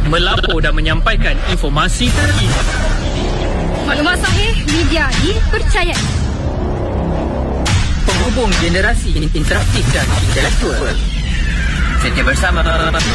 melapor dan menyampaikan informasi terkini. Maklumat sahih, media dipercayai. Penghubung generasi interaktif dan intelektual. Setia bersama